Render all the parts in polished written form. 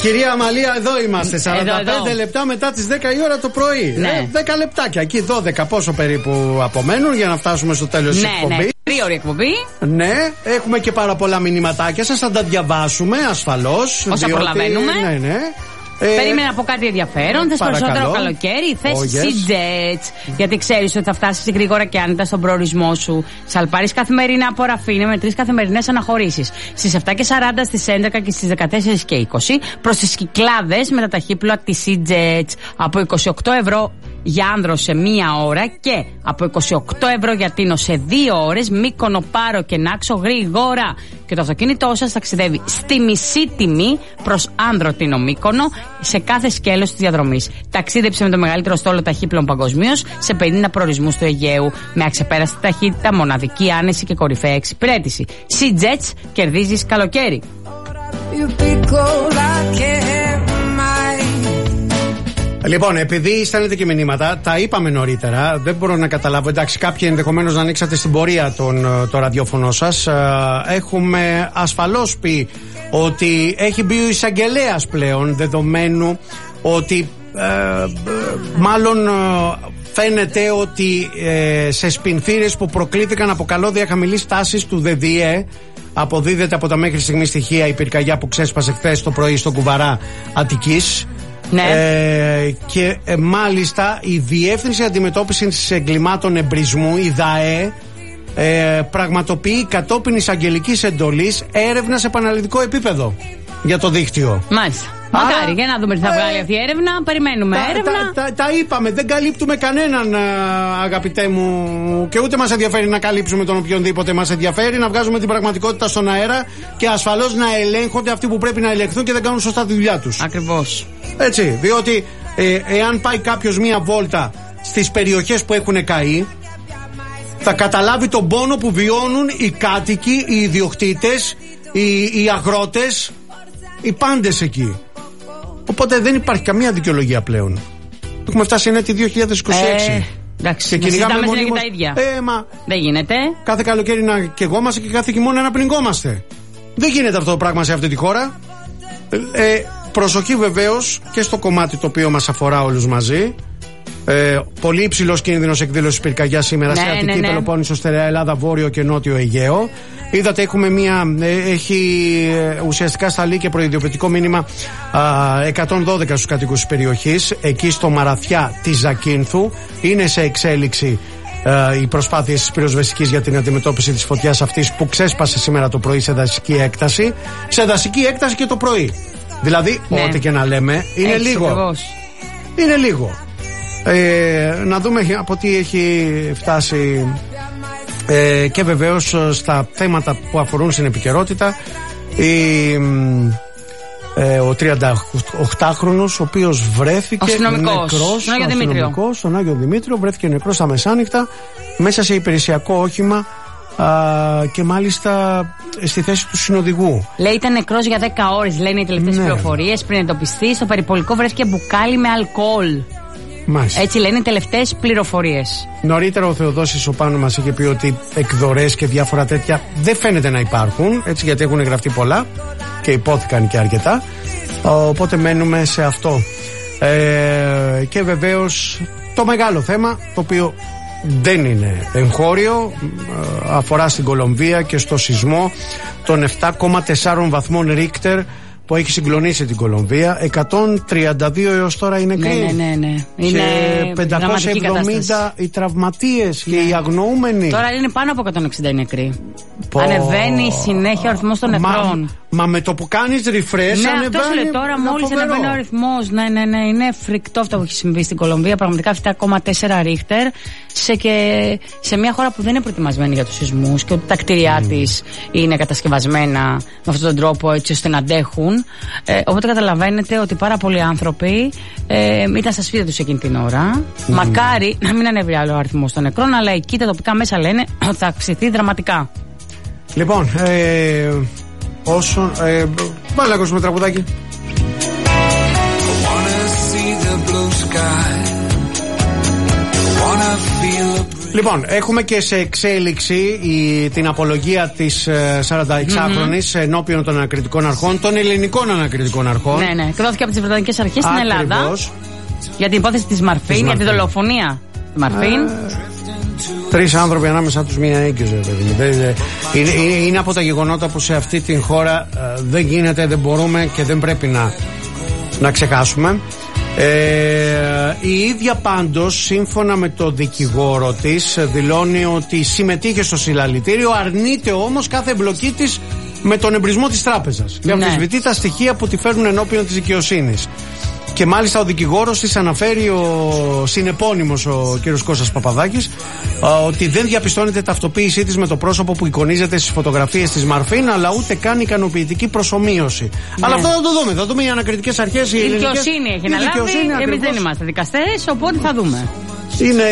Κυρία Αμαλία, εδώ είμαστε. 45 λεπτά μετά τις 10 η ώρα το πρωί. Ναι. 10 λεπτάκια. Εκεί 12 πόσο περίπου απομένουν για να φτάσουμε στο τέλος της εκπομπής. Ναι. Τρίωρη εκπομπή. Ναι, έχουμε και πάρα πολλά μηνυματάκια σας. Θα τα διαβάσουμε ασφαλώς. Όσα προλαβαίνουμε. Ναι. Περίμενα από κάτι ενδιαφέρον. Θες περισσότερο καλοκαίρι, θες C-Jets. Γιατί ξέρεις ότι θα φτάσεις γρήγορα και άνετα στον προορισμό σου. Σαλπάρεις καθημερινά από Ραφίνε με 3 καθημερινές αναχωρήσεις. Στις 7:40, στις 11 και στις 14:20 προς τις Κυκλάδες με τα ταχύπλοα της C-Jets από 28 ευρώ για Άνδρο σε 1 ώρα και από 28 ευρώ για Τίνο σε 2 ώρες. Μύκονο, Πάρο και Νάξο γρήγορα. Και το αυτοκίνητό σας ταξιδεύει στη μισή τιμή προς Άνδρο, Τίνο, Μύκονο σε κάθε σκέλος της διαδρομής. Ταξίδεψε με το μεγαλύτερο στόλο ταχύπλων παγκοσμίως σε 50 προορισμούς του Αιγαίου με αξεπέραστη ταχύτητα, μοναδική άνεση και κορυφαία εξυπηρέτηση. C-Jets, κερδίζεις καλοκαίρι. Λοιπόν, επειδή στέλνετε και μηνύματα, τα είπαμε νωρίτερα, δεν μπορώ να καταλάβω. Εντάξει, κάποιοι ενδεχομένως να ανοίξατε στην πορεία το ραδιόφωνο σας. Έχουμε ασφαλώς πει ότι έχει μπει ο εισαγγελέας πλέον, δεδομένου ότι μάλλον φαίνεται ότι σε σπινθήρες που προκλήθηκαν από καλώδια χαμηλής τάσης του ΔΔΕ αποδίδεται από τα μέχρι στιγμή στοιχεία η πυρκαγιά που ξέσπασε χθες το πρωί στο Κουβαρά Αττικής. Ναι. Και μάλιστα η Διεύθυνση Αντιμετώπισης Εγκλημάτων Εμπρισμού, η ΔΑΕ, πραγματοποιεί κατόπιν εισαγγελικής εντολής έρευνα σε επαναληπτικό επίπεδο για το δίκτυο. Μάλιστα. Μακάρι, για να δούμε τι θα βγάλει αυτή η έρευνα. Περιμένουμε έρευνα. Τα είπαμε, δεν καλύπτουμε κανέναν, αγαπητέ μου, και ούτε μας ενδιαφέρει να καλύψουμε τον οποιονδήποτε. Μας ενδιαφέρει να βγάζουμε την πραγματικότητα στον αέρα και ασφαλώς να ελέγχονται αυτοί που πρέπει να ελεγχθούν και δεν κάνουν σωστά τη δουλειά τους. Ακριβώς. Έτσι, διότι εάν πάει κάποιος μία βόλτα στις περιοχές που έχουν καεί, θα καταλάβει τον πόνο που βιώνουν οι κάτοικοι, οι ιδιοκτήτες, οι αγρότες, οι πάντες εκεί. Οπότε δεν υπάρχει καμία δικαιολογία πλέον. Έχουμε φτάσει έτη 2026. Εντάξει, και κυνηγάμε μονίμως τα ίδια. Δεν γίνεται. Κάθε καλοκαίρι να καιγόμαστε και κάθε χειμώνα να πνιγόμαστε. Δεν γίνεται αυτό το πράγμα σε αυτή τη χώρα. Προσοχή βεβαίως και στο κομμάτι το οποίο μας αφορά όλους μαζί. Πολύ υψηλός κίνδυνος εκδήλωσης πυρκαγιάς σήμερα σε Αττική, Πελοπόννησο, Στερεά Ελλάδα, Βόρειο και Νότιο Αιγαίο. Είδατε, έχουμε έχει ουσιαστικά σταλεί και προειδοποιητικό μήνυμα 112 στους κατοίκους της περιοχής. Εκεί στο Μαραθιά της Ζακίνθου είναι σε εξέλιξη οι προσπάθειες της πυροσβεστικής για την αντιμετώπιση της φωτιάς αυτής που ξέσπασε σήμερα το πρωί σε δασική έκταση. Σε δασική έκταση και το πρωί. Δηλαδή, ό,τι και να λέμε, είναι λίγο. Ακριβώς. Είναι λίγο. Να δούμε από τι έχει φτάσει και βεβαίως στα θέματα που αφορούν στην επικαιρότητα ο 38χρονος ο οποίος βρέθηκε νεκρός στον Άγιο Δημήτριο, βρέθηκε νεκρός στα μεσάνυχτα μέσα σε υπηρεσιακό όχημα και μάλιστα στη θέση του συνοδηγού. Λέει ήταν νεκρός για 10 ώρες, λένε οι τελευταίες πληροφορίες. Πριν εντοπιστεί, στο περιπολικό βρέθηκε μπουκάλι με αλκοόλ. Μάλιστα. Έτσι λένε οι τελευταίες πληροφορίες. Νωρίτερα ο Θεοδόσης ο Πάνου μας είχε πει ότι εκδορές και διάφορα τέτοια δεν φαίνεται να υπάρχουν, έτσι, γιατί έχουν γραφτεί πολλά και υπόθηκαν και αρκετά. Οπότε μένουμε σε αυτό. Και βεβαίως το μεγάλο θέμα, το οποίο δεν είναι εγχώριο, αφορά στην Κολομβία και στο σεισμό των 7,4 βαθμών Ρίχτερ που έχει συγκλονίσει την Κολομβία. 132 έως τώρα είναι νεκροί. Ναι. Είναι 570 οι τραυματίες και οι αγνοούμενοι. Τώρα είναι πάνω από 160 οι νεκροί. Ανεβαίνει συνέχεια ο αριθμός των νεκρών. Μα με το που κάνεις refresh ανεβαίνει. Αυτό σου λέει τώρα, μόλις ανεβαίνει ο αριθμός. Ναι. Είναι φρικτό αυτό που έχει συμβεί στην Κολομβία. Πραγματικά 7,4 Ρίχτερ σε μια χώρα που δεν είναι προετοιμασμένη για τους σεισμούς και ότι τα κτίρια της είναι κατασκευασμένα με αυτόν τον τρόπο έτσι ώστε να αντέχουν. Οπότε καταλαβαίνετε ότι πάρα πολλοί άνθρωποι ήταν στα σπίτια τους εκείνη την ώρα. Μακάρι να μην ανέβει άλλο ο αριθμός των νεκρών, αλλά εκεί τα τοπικά μέσα λένε ότι θα αυξηθεί δραματικά. Λοιπόν, βάλε να ακούσουμε τραγουδάκι. Λοιπόν, έχουμε και σε εξέλιξη την απολογία της 46χρονης ενώπιον των ανακριτικών αρχών, των ελληνικών ανακριτικών αρχών. Ναι. Εκδόθηκε από τις Βρετανικές Αρχές στην Ελλάδα. Για την υπόθεση της Μαρφίν, για τη δολοφονία της Μαρφίν. 3 άνθρωποι ανάμεσα τους μία έγκυος. Είναι από τα γεγονότα που σε αυτή την χώρα δεν γίνεται, δεν μπορούμε και δεν πρέπει να ξεχάσουμε. Η ίδια πάντως, σύμφωνα με το δικηγόρο της, δηλώνει ότι συμμετείχε στο συλλαλητήριο, αρνείται όμως κάθε εμπλοκή της με τον εμπρισμό της τράπεζας και αμφισβητεί τα στοιχεία που τη φέρνουν ενώπιον της δικαιοσύνης. Και μάλιστα ο δικηγόρος της αναφέρει, ο συνεπώνυμος ο κύριος Κώστας Παπαδάκης, ότι δεν διαπιστώνεται ταυτοποίησή της με το πρόσωπο που εικονίζεται στις φωτογραφίες της Μαρφίν, αλλά ούτε καν ικανοποιητική προσομοίωση. Αλλά αυτό θα το δούμε. Θα δούμε οι ανακριτικές αρχές. Η δικαιοσύνη έχει αναλάβει. Εμείς δεν είμαστε δικαστές, οπότε θα δούμε. Είναι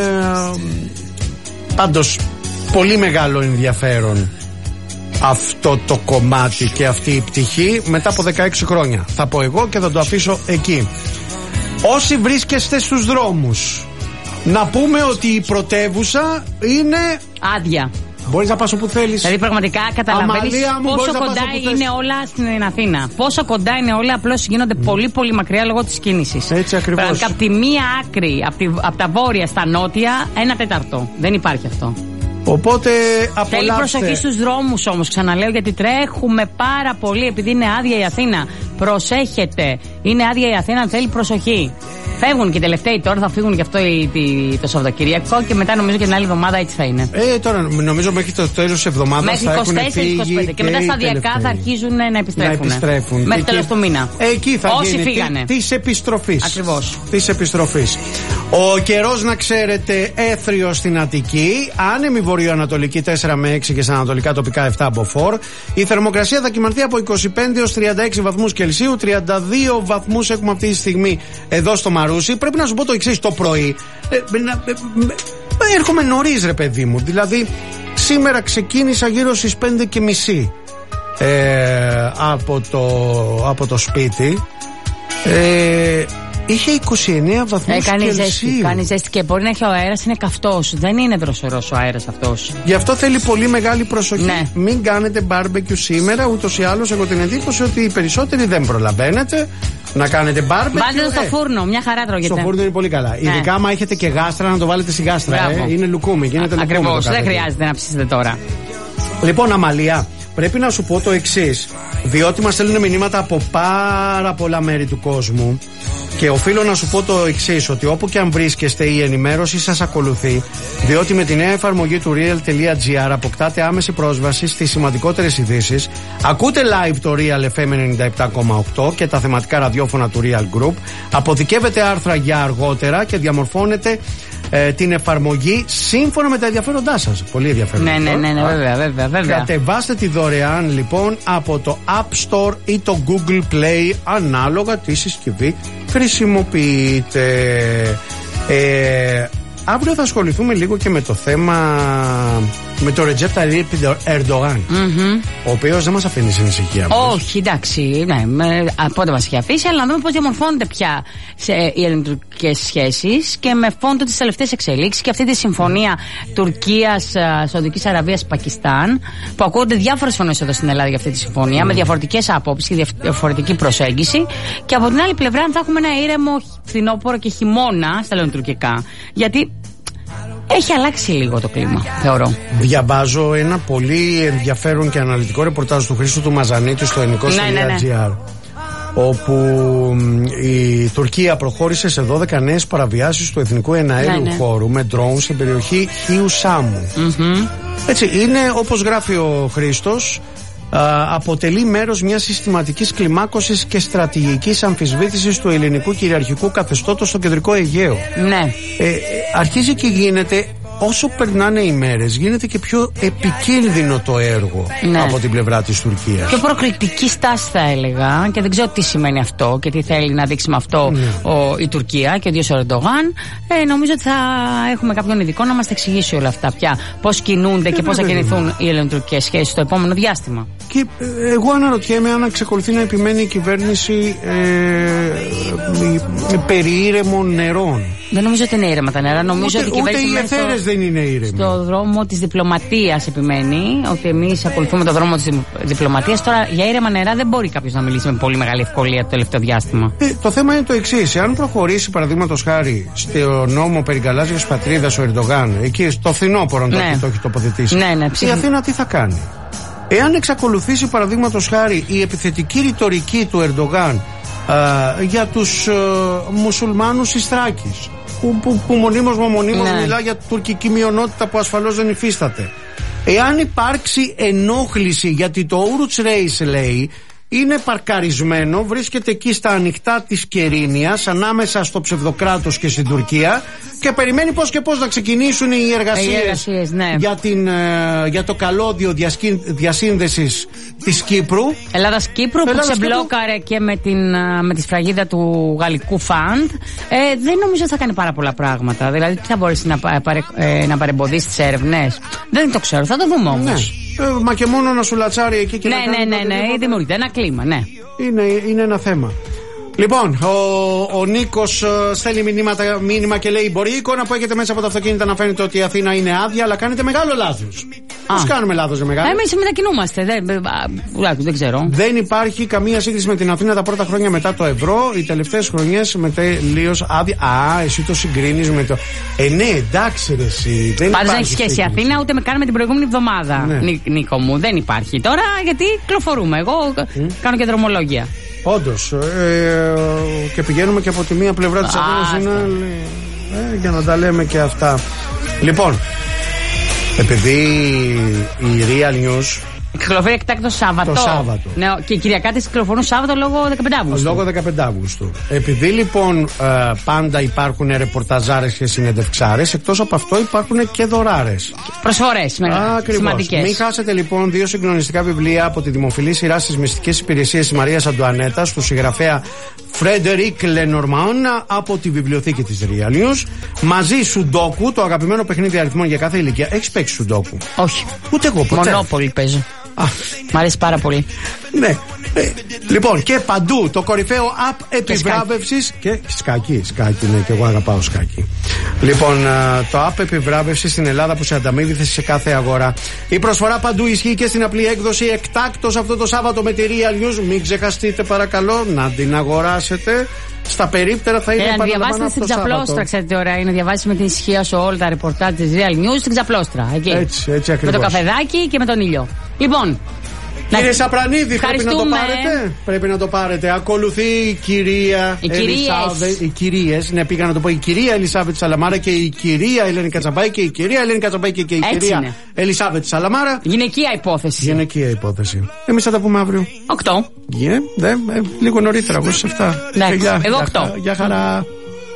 πάντως πολύ μεγάλο ενδιαφέρον αυτό το κομμάτι και αυτή η πτυχή μετά από 16 χρόνια. Θα πω εγώ και θα το αφήσω εκεί. Όσοι βρίσκεστε στους δρόμους, να πούμε ότι η πρωτεύουσα είναι άδεια. Μπορείς να πας όπου θέλεις. Δηλαδή πραγματικά καταλαβαίνεις πόσο κοντά είναι όλα στην Αθήνα. Πόσο κοντά είναι όλα, απλώς γίνονται πολύ πολύ μακριά λόγω της κίνησης. Έτσι ακριβώς. Πραγματικά από τη μία άκρη, από τα βόρεια στα νότια, 1/4. Δεν υπάρχει αυτό. Οπότε απολαύστε. Θέλει προσοχή στους δρόμους όμως, ξαναλέω, γιατί τρέχουμε πάρα πολύ επειδή είναι άδεια η Αθήνα. Προσέχετε, είναι άδεια η Αθήνα, θέλει προσοχή. Φεύγουν και οι τελευταίοι τώρα, θα φύγουν και αυτό το Σαββατοκυριακό και μετά νομίζω και την άλλη εβδομάδα έτσι θα είναι. Τώρα νομίζω μέχρι το τέλος της εβδομάδας θα έχουν φύγει 24-25 και μετά σταδιακά θα αρχίζουν να επιστρέφουν. Μέχρι τέλος του μήνα. Εκεί θα όσοι γίνει φύγανε. Της επιστροφής. Ακριβώς. Της επιστροφής. Ο καιρός, να ξέρετε, έθριο στην Αττική, άνεμη βορειοανατολική 4 με 6 και στα ανατολικά τοπικά 7 από 4. Η θερμοκρασία θα κυμανθεί από 25 έως 36 βαθμούς Κελσίου, 32 βαθμούς έχουμε αυτή τη στιγμή εδώ στο Μαρούσι. Πρέπει να σου πω το εξής, το πρωί έρχομαι νωρίς, ρε παιδί μου. Δηλαδή σήμερα ξεκίνησα γύρω στις 5:30 από το σπίτι. Είχε 29 βαθμούς Κελσίου. Κάνει ζέστη και μπορεί να έχει ο αέρας, είναι καυτός. Δεν είναι δροσερός ο αέρας αυτός. Γι' αυτό θέλει πολύ μεγάλη προσοχή. Ναι. Μην κάνετε μπάρμπεκιου σήμερα. Ούτως ή άλλως έχω την εντύπωση ότι οι περισσότεροι δεν προλαβαίνετε να κάνετε μπάρμπεκιου. Βάλτε το στο φούρνο, μια χαρά τρώγεται. Στο φούρνο είναι πολύ καλά. Ναι. Ειδικά άμα έχετε και γάστρα, να το βάλετε στη γάστρα. Είναι λουκούμι. Ακριβώς, δεν χρειάζεται να ψήσετε τώρα. Λοιπόν, Αμαλία, πρέπει να σου πω το εξής. Διότι μας στέλνουν μηνύματα από πάρα πολλά μέρη του κόσμου. Και οφείλω να σου πω το εξής, ότι όπου και αν βρίσκεστε η ενημέρωση σας ακολουθεί, διότι με τη νέα εφαρμογή του real.gr αποκτάτε άμεση πρόσβαση στις σημαντικότερες ειδήσεις, ακούτε live το Real FM 97,8 και τα θεματικά ραδιόφωνα του Real Group, αποθηκεύετε άρθρα για αργότερα και διαμορφώνετε την εφαρμογή σύμφωνα με τα ενδιαφέροντά σας. Πολύ ενδιαφέρον. Ναι, βέβαια. Κατεβάστε τη δωρεάν λοιπόν από το App Store ή το Google Play, ανάλογα τη συσκευή χρησιμοποιείτε. Αύριο θα ασχοληθούμε λίγο και με το θέμα με το Ρετζέπ Ταγιίπ Ερντογάν, ο οποίος δεν μας αφήνει στην ησυχία. Όχι, εντάξει, πότε μας έχει αφήσει, αλλά να δούμε πώς διαμορφώνονται πια οι ελληνοτουρκικές σχέσεις και με φόντο τις τελευταίες εξελίξεις και αυτή τη συμφωνία Τουρκίας, Σαουδικής Αραβίας, Πακιστάν, που ακούγονται διάφορες φωνές εδώ στην Ελλάδα για αυτή τη συμφωνία, με διαφορετικές απόψεις και διαφορετική προσέγγιση. Και από την άλλη πλευρά, αν θα έχουμε ένα ήρεμο φθινόπωρο και χειμώνα στα ελληνοτουρκικά, γιατί έχει αλλάξει λίγο το κλίμα, θεωρώ. Διαβάζω ένα πολύ ενδιαφέρον και αναλυτικό ρεπορτάζ του Χρήστου του Μαζανίτη στο ελληνικό.gr, όπου η Τουρκία προχώρησε σε 12 νέες παραβιάσεις του εθνικού εναέριου χώρου με ντρόουν στην περιοχή Χίου Σάμου. Έτσι, είναι όπως γράφει ο Χρήστος, αποτελεί μέρος μιας συστηματικής κλιμάκωσης και στρατηγικής αμφισβήτησης του ελληνικού κυριαρχικού καθεστώτος στο κεντρικό Αιγαίο. Ναι. Αρχίζει και γίνεται, όσο περνάνε οι μέρες, γίνεται και πιο επικίνδυνο το έργο από την πλευρά της Τουρκίας. Πιο προκλητική στάση θα έλεγα, και δεν ξέρω τι σημαίνει αυτό και τι θέλει να δείξει με αυτό η Τουρκία και ο ίδιος ο Ερντογάν. Νομίζω ότι θα έχουμε κάποιον ειδικό να μας τα εξηγήσει όλα αυτά πια. Πώς κινούνται και πώς θα κινηθούν οι ελληνοτουρκικές σχέσεις στο επόμενο διάστημα. Και εγώ αναρωτιέμαι αν εξακολουθεί να επιμένει η κυβέρνηση περί ήρεμων νερών. Δεν νομίζω ότι είναι ήρεμα τα νερά. Νομίζω ότι ούτε οι εθέρες δεν είναι ήρεμοι. Στο δρόμο της διπλωματίας επιμένει ότι εμείς ακολουθούμε το δρόμο της διπλωματίας. Τώρα για ήρεμα νερά δεν μπορεί κάποιος να μιλήσει με πολύ μεγάλη ευκολία το τελευταίο διάστημα. Το θέμα είναι το εξής. Εάν προχωρήσει, παραδείγματος χάρη, στο νόμο περί γαλάζιας πατρίδας ο Ερντογάν, εκεί στο φθινόπωρο, το έχει τοποθετήσει. Η Αθήνα τι θα κάνει? Εάν εξακολουθήσει, παραδείγματος χάρη, η επιθετική ρητορική του Ερντογάν για τους μουσουλμάνους της Θράκης, που μονίμως μιλά για τουρκική μειονότητα που ασφαλώς δεν υφίσταται. Εάν υπάρξει ενόχληση, γιατί το Ouruç Reis, λέει, είναι παρκαρισμένο, βρίσκεται εκεί στα ανοιχτά της Κερίνιας, ανάμεσα στο ψευδοκράτος και στην Τουρκία, και περιμένει πώς και πώς να ξεκινήσουν οι εργασίες για το καλώδιο διασύνδεσης της Κύπρου. Ελλάδας-Κύπρου, που ξεμπλόκαρε και με τη σφραγίδα του γαλλικού φαντ. Δεν νομίζω ότι θα κάνει πάρα πολλά πράγματα. Δηλαδή, τι θα μπορέσει να παρεμποδίσει τις έρευνες? Δεν το ξέρω, θα το δούμε όμως. Μα και μόνο να σου λατσάρει εκεί και ναι, δημιουργείται ένα κλίμα, ναι. Είναι ένα θέμα. Λοιπόν, ο Νίκος στέλνει μήνυμα και λέει: μπορεί η εικόνα που έχετε μέσα από τα αυτοκίνητα να φαίνεται ότι η Αθήνα είναι άδεια, αλλά κάνετε μεγάλο λάθος. Πώς κάνουμε λάθος, μεγάλο? Εμείς μετακινούμαστε. Δεν ξέρω. Δεν υπάρχει καμία σύγκριση με την Αθήνα τα πρώτα χρόνια μετά το ευρώ. Οι τελευταίες χρονιές με τελείως άδεια. Εσύ το συγκρίνεις με το. Ναι, εντάξει, ρε, εσύ. Πάντως δεν έχει σχέση η Αθήνα ούτε με κάνουμε την προηγούμενη εβδομάδα. Ναι. Νίκο μου, δεν υπάρχει τώρα, γιατί κυκλοφορούμε. Εγώ κάνω και δρομολόγια. Όντως, και πηγαίνουμε και από τη μία πλευρά της Αθήνας για να τα λέμε και αυτά. Λοιπόν, επειδή η Real News κυκλοφορεί εκτάκτο Σάββατο. Το Σάββατο. Ναι, και οι Κυριακάτες κυκλοφορούν Σάββατο λόγω 15 Αύγουστου. Λόγω 15 Αύγουστου. Επειδή λοιπόν πάντα υπάρχουν ρεπορταζάρες και συνεντευξάρες, εκτός από αυτό υπάρχουν και δωράρες. Προσφορές σημαντικές. Μην χάσετε λοιπόν 2 συγκλονιστικά βιβλία από τη δημοφιλή σειρά στις μυστικές υπηρεσίες της Μαρίας Αντουανέτας, του συγγραφέα Φρέντερικ Λενορμάν, από τη βιβλιοθήκη της Real News. Μαζί Σουντόκου, το αγαπημένο παιχνίδι αριθμών για κάθε ηλικία. Έχεις παίξει Σουντόκου? Όχι. Ούτε εγώ ποτέ. Μονόπολη παίζω. Μ' αρέσει πάρα πολύ. Ναι. Λοιπόν, και παντού το κορυφαίο app επιβράβευσης. Και σκάκι, ναι, και εγώ αγαπάω σκάκι. Λοιπόν, το app επιβράβευσης στην Ελλάδα που σε ανταμείβει σε κάθε αγορά. Η προσφορά παντού ισχύει και στην απλή έκδοση εκτάκτως αυτό το Σάββατο με τη Real News. Μην ξεχαστείτε, παρακαλώ, να την αγοράσετε. Στα περίπτερα θα είναι να διαβάσετε στην ξαπλώστρα, ξέρετε τι ωραία είναι να διαβάσετε με την ησυχία σου όλα τα ρεπορτάζ της Real News στην ξαπλώστρα. Εκεί. Έτσι ακριβώς. Με το καφεδάκι και με τον ήλιο. Λοιπόν. Κύριε Σαπρανίδη, πρέπει να το πάρετε. Πρέπει να το πάρετε. Ακολουθεί η κυρία Ελισάβετ. Οι κυρίες, ναι, πήγα να το πω. Η κυρία Ελισάβετ Σαλαμάρα και η κυρία Ελένη Κατσαμπάκη και η κυρία Ελένη Κατσαμπάκη και η κυρία Ελισάβετ Σαλαμάρα. Γυναικεία υπόθεση. Γυναικεία υπόθεση. Εμείς θα τα πούμε αύριο. 8. Λίγο νωρίτερα, εγώ στις 7. Εγώ 8. Γεια χαρά.